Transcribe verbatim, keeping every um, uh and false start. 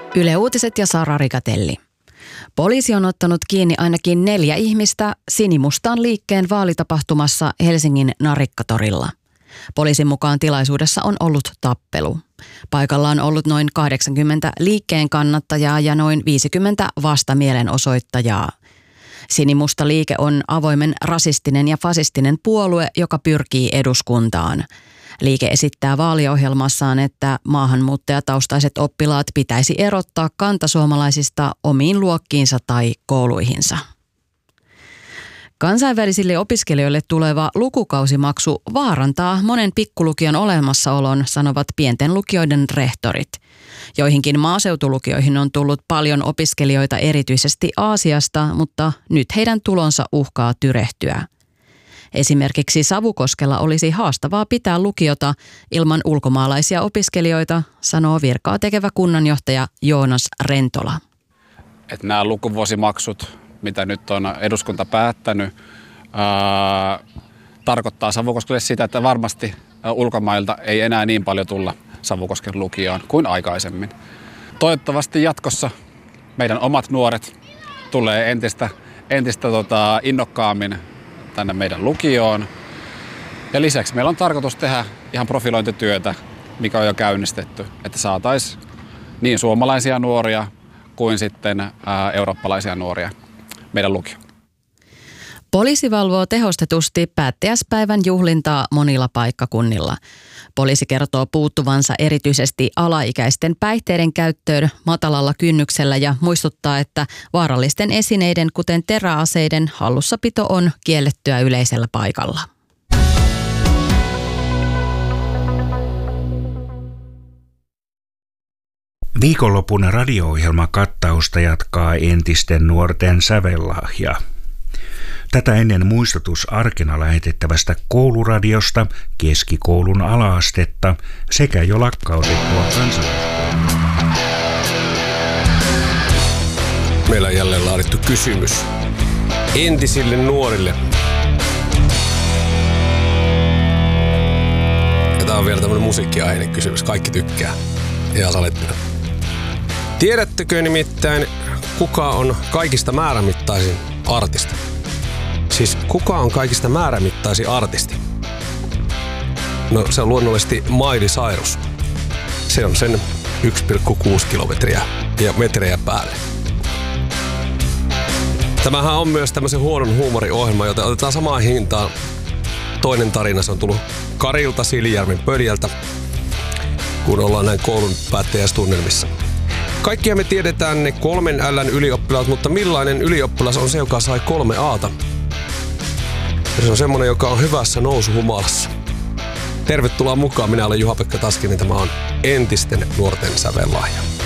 Yle Uutiset ja Sara Rigatelli. Poliisi on ottanut kiinni ainakin neljä ihmistä sinimustan liikkeen vaalitapahtumassa Helsingin Narikkatorilla. Poliisin mukaan tilaisuudessa on ollut tappelu. Paikalla on ollut noin kahdeksankymmentä liikkeen kannattajaa ja noin viisikymmentä vastamielenosoittajaa. Sinimusta liike on avoimen rasistinen ja fasistinen puolue, joka pyrkii eduskuntaan. Liike esittää vaaliohjelmassaan, että maahanmuuttajataustaiset oppilaat pitäisi erottaa kantasuomalaisista omiin luokkiinsa tai kouluihinsa. Kansainvälisille opiskelijoille tuleva lukukausimaksu vaarantaa monen pikkulukion olemassaolon, sanovat pienten lukioiden rehtorit. Joihinkin maaseutulukioihin on tullut paljon opiskelijoita erityisesti Aasiasta, mutta nyt heidän tulonsa uhkaa tyrehtyä. Esimerkiksi Savukoskella olisi haastavaa pitää lukiota ilman ulkomaalaisia opiskelijoita, sanoo virkaa tekevä kunnanjohtaja Joonas Rentola. Että nämä lukuvuosimaksut, mitä nyt on eduskunta päättänyt, ää, tarkoittaa Savukoskelle sitä, että varmasti ulkomailta ei enää niin paljon tulla Savukosken lukioon kuin aikaisemmin. Toivottavasti jatkossa meidän omat nuoret tulee entistä, entistä tota, innokkaammin tänne meidän lukioon. Ja lisäksi meillä on tarkoitus tehdä ihan profilointityötä, mikä on jo käynnistetty, että saataisiin niin suomalaisia nuoria kuin sitten ää, eurooppalaisia nuoria meidän lukioon. Poliisi valvoo tehostetusti päättäjäispäivän juhlintaa monilla paikkakunnilla. Poliisi kertoo puuttuvansa erityisesti alaikäisten päihteiden käyttöön matalalla kynnyksellä ja muistuttaa, että vaarallisten esineiden, kuten teräaseiden, hallussapito on kiellettyä yleisellä paikalla. Viikonlopun radio-ohjelma kattausta jatkaa entisten nuorten sävellahja. Tätä ennen muistutus arkena lähetettävästä kouluradiosta, keskikoulun ala-astetta sekä jo lakkautettua kansalaiskoulua. Meillä on jälleen laadittu kysymys entisille nuorille. Ja tää on vielä tämmönen musiikkiaiheinen kysymys. Kaikki tykkää. Ihan salettina. Tiedättekö nimittäin, kuka on kaikista määrämittaisin artisti? Siis kuka on kaikista määrämittaisin artisti? No se on luonnollisesti Miley Cyrus. Se on sen yksi pilkku kuusi kilometriä ja metrejä päälle. Tämähän on myös tämmöisen huonon huumoriohjelma, joten otetaan samaan hintaan. Toinen tarina, se on tullut Karilta Siilijärven Pöljältä, kun ollaan näin koulun päättäjäistunnelmissa. Kaikkia me tiedetään ne kolmen L:n ylioppilaat, mutta millainen ylioppilas on se, joka sai kolme A:ta? Se on semmonen, joka on hyvässä nousuhumalassa. Tervetuloa mukaan, minä olen Juha-Pekka Taskinen, tämä on entisten nuorten sävellahja.